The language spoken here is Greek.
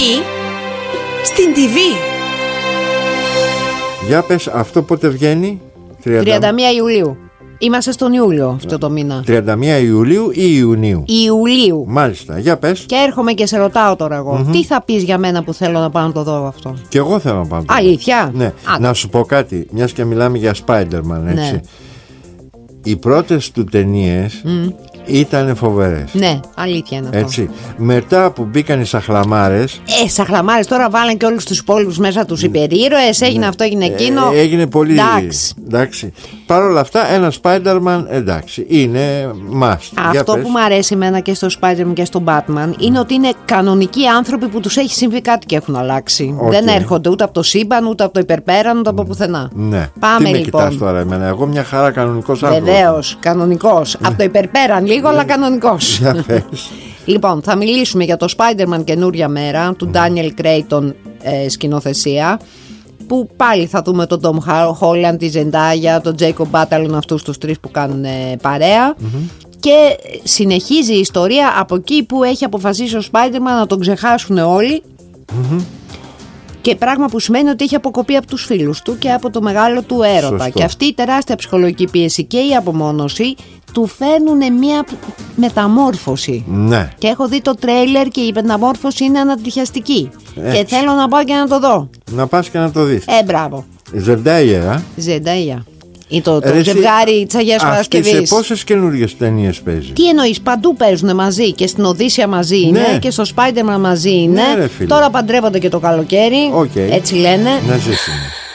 Εκεί, στην TV. Για πες, αυτό πότε βγαίνει? 31 Ιουλίου. Είμαστε στον Ιούλιο αυτό το μήνα. 31 Ιουλίου ή Ιουνίου? Ιουλίου. Μάλιστα, για πες. Και έρχομαι και σε ρωτάω τώρα εγώ, τι θα πεις για μένα που θέλω να πάω να το δω αυτό? Και εγώ θέλω να πάω να το δω. Αλήθεια? Ναι. Να σου πω κάτι, μιας και μιλάμε για Spider-Man, έτσι. Ναι. Οι πρώτες του ταινίες ήταν φοβερές. Ναι, αλήθεια είναι αυτό. Έτσι. Μετά που μπήκαν οι σαχλαμάρες. Σαχλαμάρες τώρα βάλαν και όλους τους υπόλοιπους μέσα τους υπερήρωες. Έγινε αυτό, έγινε εκείνο. Έγινε πολύ. Εντάξει. Παρ' όλα αυτά, ένα Spider-Man, εντάξει, είναι must. Αυτό που μου αρέσει εμένα και στο Spider-Man και στο Batman είναι ότι είναι κανονικοί άνθρωποι που τους έχει συμβεί κάτι και έχουν αλλάξει. Δεν έρχονται ούτε από το σύμπαν, ούτε από το υπερπέραν, ούτε από πουθενά. Ναι. Πάμε Τι με λοιπόν. κοιτάς τώρα εμένα? Εγώ μια χαρά κανονικός άνθρωπος. Βεβαίως, κανονικός. Από το υπερπέραν λίγο, αλλά κανονικός. Λοιπόν, θα μιλήσουμε για το Spider-Man καινούρια μέρα του Daniel Cretton σκηνοθεσία, που πάλι θα δούμε τον Tom Holland, τη Zendaya, τον Jacob Batalon, αυτούς τους τρεις που κάνουν παρέα. Και συνεχίζει η ιστορία από εκεί που έχει αποφασίσει ο Spider-Man να τον ξεχάσουν όλοι. Και πράγμα που σημαίνει ότι έχει αποκοπεί από τους φίλους του και από το μεγάλο του έρωτα. Σωστό. Και αυτή η τεράστια ψυχολογική πίεση και η απομόνωση του φέρνουν μια μεταμόρφωση. Ναι. Και έχω δει το τρέιλερ και η μεταμόρφωση είναι ανατριχιαστική. Και θέλω να πάω και να το δω. Να πας και να το δεις. Μπράβο. Ζεντάια. Ζεντάια. Ή το ζευγάρι της Αγίας Παρασκευής. Σε πόσες καινούργιες ταινίες παίζει? Τι εννοείς, παντού παίζουν μαζί. Και στην Οδύσσια μαζί είναι, και στο Spider-Man μαζί είναι. Ναι, ρε φίλε. Τώρα παντρεύονται και το καλοκαίρι. Έτσι λένε. Να ζήσουμε.